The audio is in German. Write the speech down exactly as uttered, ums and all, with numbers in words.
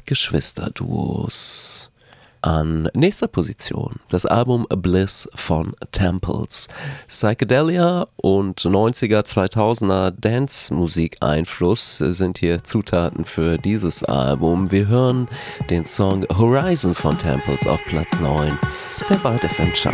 Geschwisterduos. An nächster Position das Album Bliss von Temples. Psychedelia und neunziger, zweitausender Dance-Musik-Einfluss sind hier Zutaten für dieses Album. Wir hören den Song Horizon von Temples auf Platz neun der Bald F M Chart.